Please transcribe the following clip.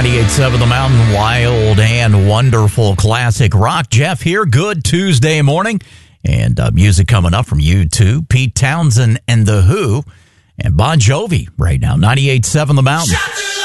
98.7 The Mountain, wild and wonderful classic rock. Jeff here, good Tuesday morning. And music coming up from U2, Pete Townsend and The Who, and Bon Jovi right now. 98.7 The Mountain.